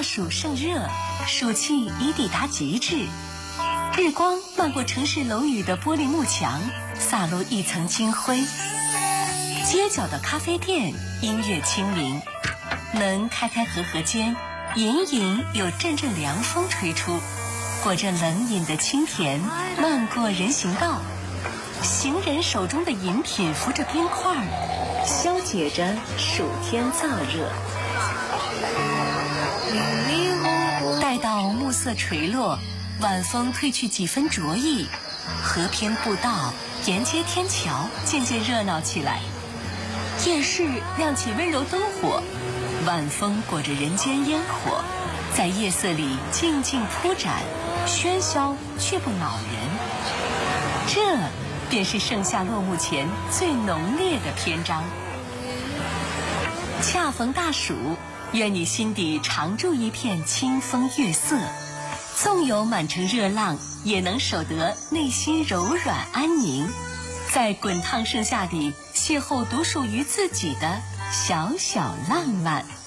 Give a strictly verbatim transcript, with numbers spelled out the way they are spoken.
大暑盛热，暑气已抵达极致，日光漫过城市楼宇的玻璃幕墙，洒落一层金灰。街角的咖啡店音乐清明，门开开合合间，隐隐有阵阵凉风吹出，裹着冷饮的清甜漫过人行道，行人手中的饮品浮着冰块，消解着暑天燥热。待到暮色垂落，晚风褪去几分浊意，河边步道、沿街天桥渐渐热闹起来。夜市亮起温柔灯火，晚风裹着人间烟火，在夜色里静静铺展，喧嚣却不恼人。这便是盛夏落幕前最浓烈的篇章。恰逢大暑，愿你心底常驻一片清风月色，纵有满城热浪，也能守得内心柔软安宁，在滚烫盛夏里邂逅独属于自己的小小浪漫。